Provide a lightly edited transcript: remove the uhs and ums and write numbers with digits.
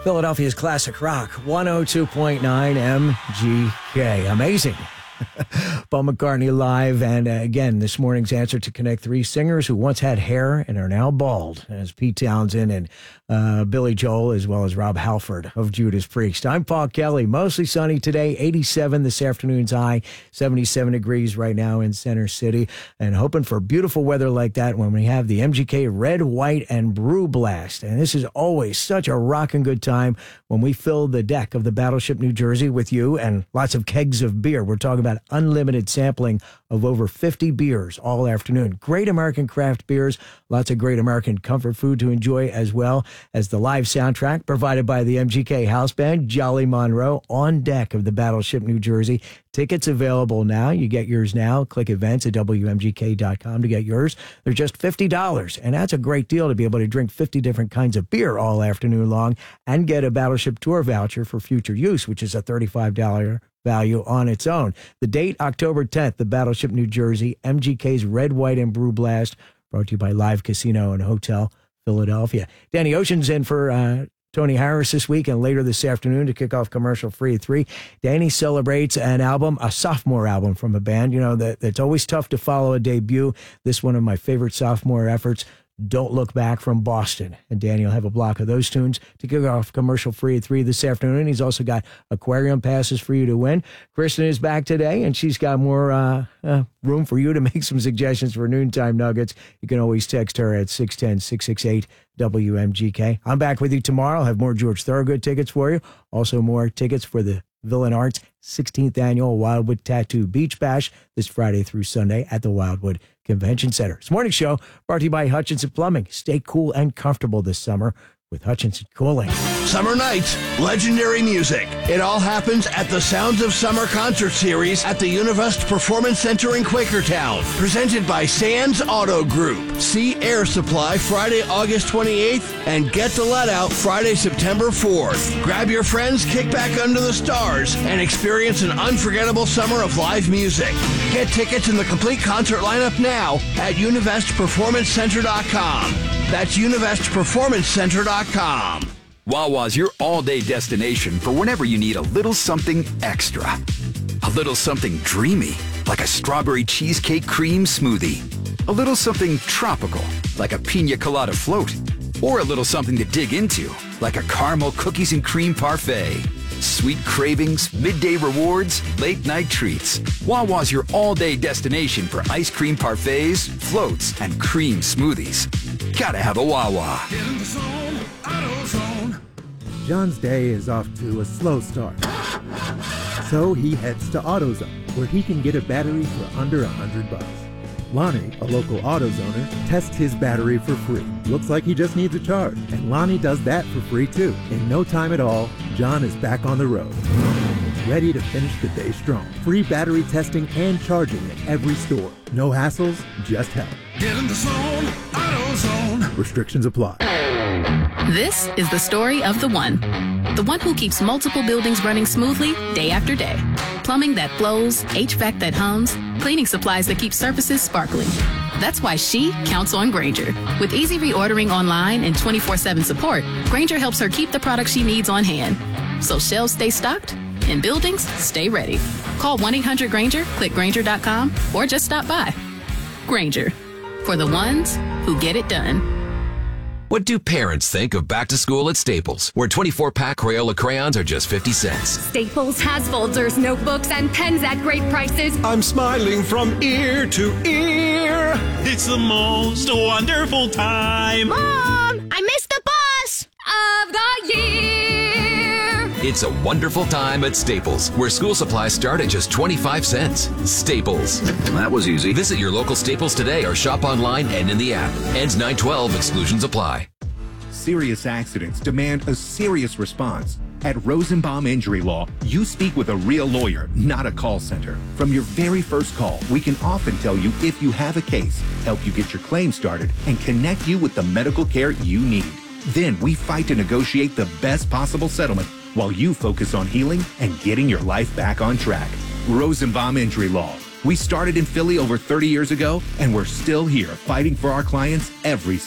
Philadelphia's classic rock, 102.9 MGK. Amazing. Paul McCartney live, and again, this morning's answer to connect three singers who once had hair and are now bald, as Pete Townsend and Billy Joel, as well as Rob Halford of Judas Priest. I'm Paul Kelly. Mostly sunny today, 87 this afternoon's high, 77 degrees right now in Center City, and hoping for beautiful weather like that when we have the MGK Red, White, and Brew Blast. And this is always such a rockin' good time when we fill the deck of the Battleship New Jersey with you and lots of kegs of beer. We're talking about unlimited sampling of over 50 beers all afternoon. Great American craft beers, lots of great American comfort food to enjoy, as well as the live soundtrack provided by the MGK House Band, Jolly Monroe, on deck of the Battleship New Jersey. Tickets available now. You get yours now. Click events at WMGK.com to get yours. They're just $50, and that's a great deal to be able to drink 50 different kinds of beer all afternoon long and get a Battleship Tour voucher for future use, which is a $35 value on its own. The date, October 10th, the Battleship New Jersey, MGK's Red, White, and Brew Blast, brought to you by Live Casino and Hotel Philadelphia. Danny Ocean's in for Tony Harris this week and later this afternoon to kick off Commercial Free at 3. Danny celebrates an album, a sophomore album from a band. You know, that's always tough to follow a debut. This one of my favorite sophomore efforts, Don't Look Back, from Boston. And Danny will have a block of those tunes to kick off Commercial Free at 3 this afternoon. He's also got aquarium passes for you to win. Kristen is back today, and she's got more room for you to make some suggestions for noontime nuggets. You can always text her at 610-668-WMGK. I'm back with you tomorrow. I'll have more George Thorogood tickets for you. Also more tickets for the Villain Arts 16th Annual Wildwood Tattoo Beach Bash this Friday through Sunday at the Wildwood Convention Center. This morning show brought to you by Hutchinson Plumbing. Stay cool and comfortable this summer with Hutchinson Cooling. Summer nights, legendary music. It all happens at the Sounds of Summer concert series at the Univest Performance Center in Quakertown. Presented by Sands Auto Group. See Air Supply Friday, August 28th and Get the Let Out Friday, September 4th. Grab your friends, kick back under the stars, and experience an unforgettable summer of live music. Get tickets in the complete concert lineup now at UnivestPerformanceCenter.com. That's UnivestPerformanceCenter.com. Wawa's your all-day destination for whenever you need a little something extra. A little something dreamy, like a strawberry cheesecake cream smoothie. A little something tropical, like a pina colada float. Or a little something to dig into, like a caramel cookies and cream parfait. Sweet cravings, midday rewards, late-night treats. Wawa's your all-day destination for ice cream parfaits, floats, and cream smoothies. Gotta have a Wawa. John's day is off to a slow start. So he heads to AutoZone, where he can get a battery for under $100. Lonnie, a local AutoZoner, tests his battery for free. Looks like he just needs a charge, and Lonnie does that for free too. In no time at all, John is back on the road, ready to finish the day strong. Free battery testing and charging at every store. No hassles, just help. Get in the zone, AutoZone. Restrictions apply. This is the story of the one who keeps multiple buildings running smoothly day after day. Plumbing that flows, HVAC that hums, cleaning supplies that keep surfaces sparkling. That's why she counts on Grainger. With easy reordering online and 24/7 support, Grainger helps her keep the products she needs on hand. So shelves stay stocked and buildings stay ready. Call 1-800-GRAINGER, click Grainger.com, or just stop by. Grainger, for the ones who get it done. What do parents think of back to school at Staples, where 24-pack Crayola crayons are just 50 cents? Staples has folders, notebooks, and pens at great prices. I'm smiling from ear to ear. It's the most wonderful time. Mom, I missed the bus of the year. It's a wonderful time at Staples, where school supplies start at just 25 cents. Staples. That was easy. Visit your local Staples today or shop online and in the app. Ends 9/12. Exclusions apply. Serious accidents demand a serious response. At Rosenbaum Injury Law, you speak with a real lawyer, not a call center. From your very first call, we can often tell you if you have a case, help you get your claim started, and connect you with the medical care you need. Then we fight to negotiate the best possible settlement while you focus on healing and getting your life back on track. Rosenbaum Injury Law. We started in Philly over 30 years ago, and we're still here fighting for our clients every